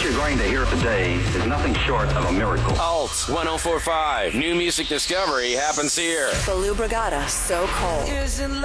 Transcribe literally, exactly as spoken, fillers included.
you're going to hear today is nothing short of a miracle. Alt one oh four point five. New music discovery happens here. Belue Brigada, So Cold.